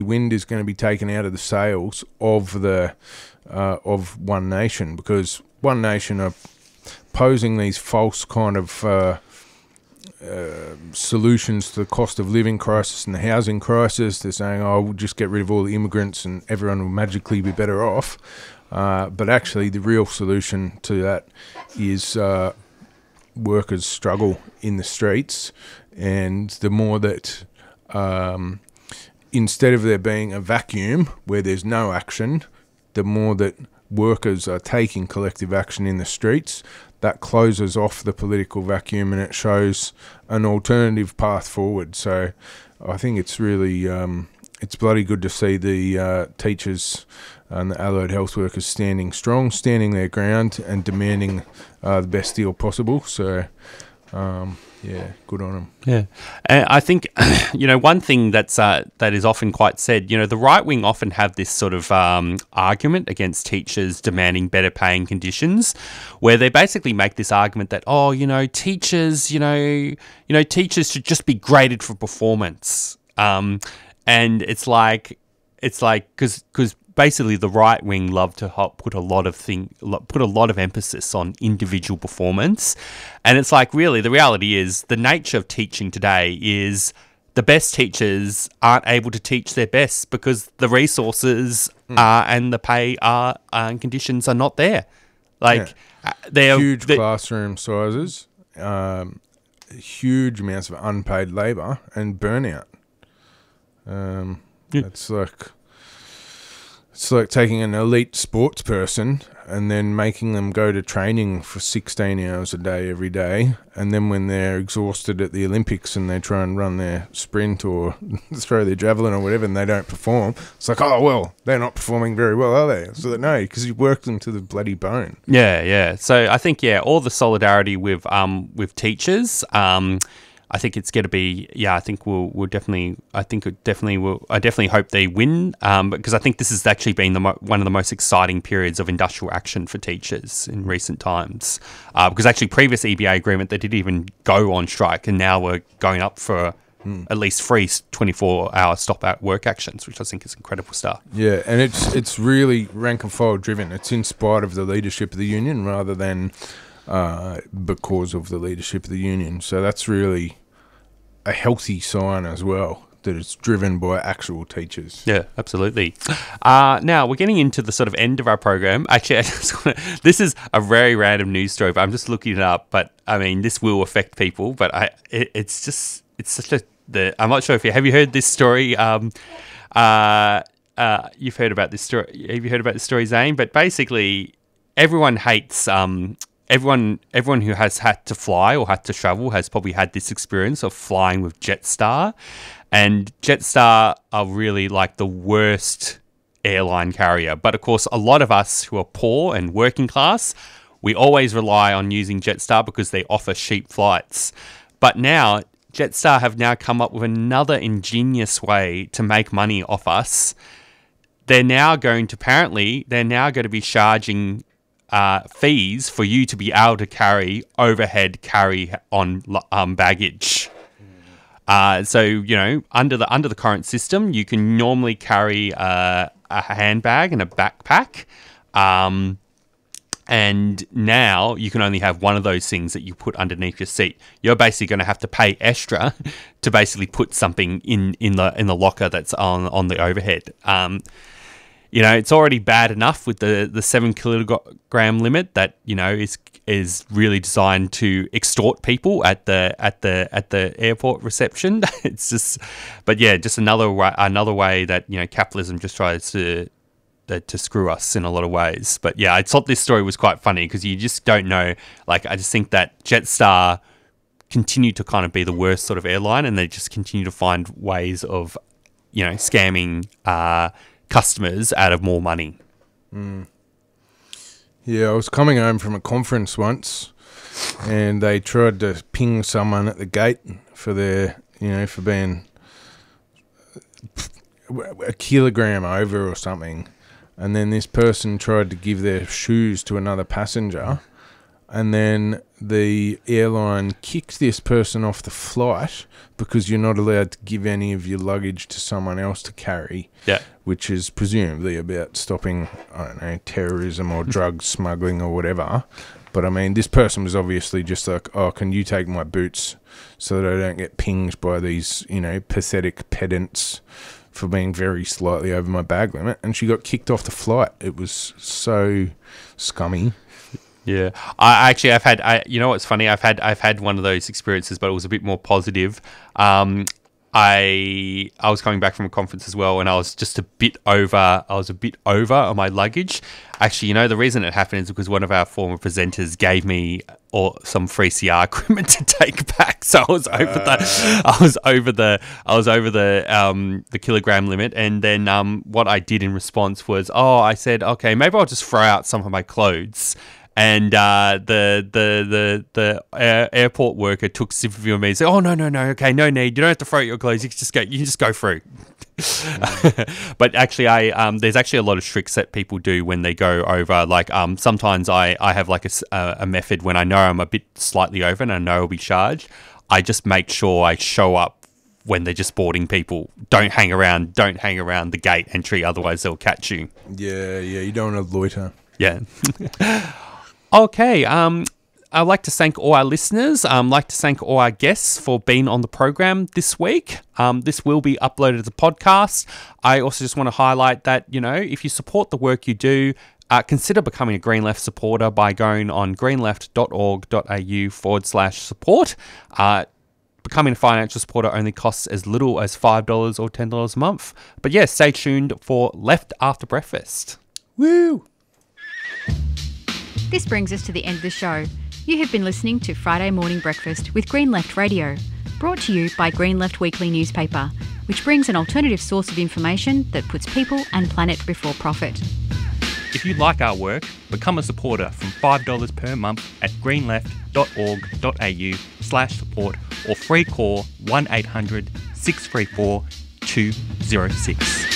wind is going to be taken out of the sails of the of One Nation, because One Nation are posing these false kind of solutions to the cost of living crisis and the housing crisis. They're saying, oh, we'll just get rid of all the immigrants and everyone will magically be better off. But actually the real solution to that is workers struggle in the streets, and the more that instead of there being a vacuum where there's no action, the more that workers are taking collective action in the streets, that closes off the political vacuum and it shows an alternative path forward. So I think it's really, it's bloody good to see the teachers and the allied health workers standing strong, standing their ground and demanding the best deal possible. So, yeah, good on them. Yeah. And I think, one thing that is often quite said, the right wing often have this sort of argument against teachers demanding better paying conditions, where they basically make this argument that, teachers, teachers should just be graded for performance. And it's like, because basically the right wing love to put a lot of emphasis on individual performance. And it's like, really, the reality is the nature of teaching today is the best teachers aren't able to teach their best because the resources and the pay and conditions are not there. They're huge classroom sizes, huge amounts of unpaid labour and burnout. It's like taking an elite sports person and then making them go to training for 16 hours a day every day, and then when they're exhausted at the Olympics and they try and run their sprint or throw their javelin or whatever and they don't perform, it's like, oh, well, they're not performing very well, are they? So no, because you worked them to the bloody bone. Yeah. So I think, all the solidarity with teachers. I think it's going to be, I think we'll definitely, I definitely hope they win, because I think this has actually been one of the most exciting periods of industrial action for teachers in recent times. Because actually previous EBA agreement, they didn't even go on strike, and now we're going up for at least free 24-hour stop-at-work actions, which I think is incredible stuff. Yeah, and it's really rank and file driven. It's in spite of the leadership of the union rather than because of the leadership of the union. So that's really a healthy sign as well, that it's driven by actual teachers. Yeah, absolutely. Now, we're getting into the sort of end of our program. Actually, this is a very random news story, but I'm just looking it up. But, I mean, this will affect people, but it's such I'm not sure if have you heard this story? You've heard about this story. Have you heard about this story, Zane? But basically, everyone hates... Everyone who has had to fly or had to travel has probably had this experience of flying with Jetstar. And Jetstar are really like the worst airline carrier. But of course, a lot of us who are poor and working class, we always rely on using Jetstar because they offer cheap flights. But now, Jetstar have now come up with another ingenious way to make money off us. They're now going to be charging fees for you to be able to carry on baggage. So under the current system, you can normally carry a handbag and a backpack, and now you can only have one of those things that you put underneath your seat. You're basically going to have to pay extra to basically put something in the locker that's on the overhead. It's already bad enough with the 7 kilogram limit that is really designed to extort people at the airport reception. It's just another way that capitalism just tries to screw us in a lot of ways. But yeah, I thought this story was quite funny because you just don't know. Like, I just think that Jetstar continue to kind of be the worst sort of airline, and they just continue to find ways of scamming customers out of more money. Yeah, I was coming home from a conference once and they tried to ping someone at the gate for their, for being a kilogram over or something. And then this person tried to give their shoes to another passenger and then the airline kicked this person off the flight because you're not allowed to give any of your luggage to someone else to carry. Yeah. Which is presumably about stopping, I don't know, terrorism or drug smuggling or whatever. But I mean, this person was obviously just like, oh, can you take my boots so that I don't get pinged by these, pathetic pedants for being very slightly over my bag limit? And she got kicked off the flight. It was so scummy. Yeah, I've had. You know what's funny? I've had one of those experiences, but it was a bit more positive. I was coming back from a conference as well, and I was just a bit over. I was a bit over on my luggage. Actually, the reason it happened is because one of our former presenters gave me some free CR equipment to take back. So I was over the kilogram limit, and then what I did in response was, I said, okay, maybe I'll just throw out some of my clothes. And the airport worker took sympathy on me and said, "Oh no, okay, no need. You don't have to throw out your clothes. You can just go through." But actually, there's actually a lot of tricks that people do when they go over. Like sometimes I have like a method when I know I'm a bit slightly over and I know I'll be charged. I just make sure I show up when they're just boarding people. Don't hang around the gate entry, otherwise they'll catch you. Yeah, you don't want to loiter. Yeah. Okay, I'd like to thank all our listeners. I'd like to thank all our guests for being on the program this week. This will be uploaded as a podcast. I also just want to highlight that, if you support the work you do, consider becoming a Green Left supporter by going on greenleft.org.au/support. Becoming a financial supporter only costs as little as $5 or $10 a month. But yeah, stay tuned for Left After Breakfast. Woo! This brings us to the end of the show. You have been listening to Friday Morning Breakfast with Green Left Radio, brought to you by Green Left Weekly newspaper, which brings an alternative source of information that puts people and planet before profit. If you like our work, become a supporter from $5 per month at greenleft.org.au/support or free call 1800 634 206.